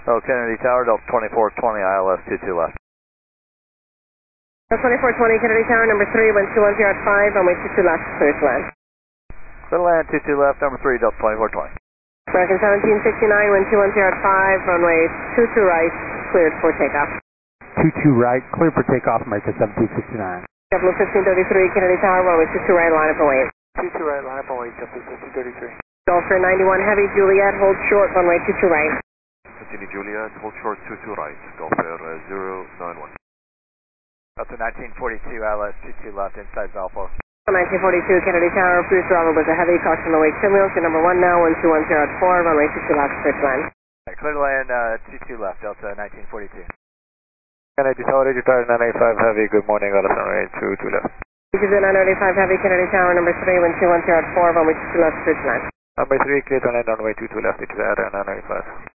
Oh, Kennedy Tower, Delta 2420, ILS 22 left. Delta 2420, Kennedy Tower, number 3, wind 210 at 5, runway 22 left, clear to land. Clear to land, 22 left, number 3, Delta 2420. American 1769, wind 210 at 5, runway 22 right, cleared for takeoff. 22 right, clear for takeoff, American 1769. Double 1533, Kennedy Tower, runway 22 right, line up and wait. 22 right, line up and wait, Delta 1533. Gulf Air 91 Heavy, Juliet, hold short, runway 22 right. Continue Juliet, hold short 22 right, Gulf Air 091. Delta 1942, ILS 22 left, inside Valpo. 1942, Kennedy Tower, Bruce Robert was a heavy, caution awake pinwheels, you're number 1 now, wind 210 at 4, runway 22 left, clear to land. Clear to land, 22 left, Delta 1942. Kennedy Tower, retired 985 Heavy, good morning, out of runway 22 left. This is a 985 Heavy, Kennedy Tower, number 3, wind 210 at 4, runway 22 left, clear to land. Number 3, clear to land, runway 22 left, it's at 985.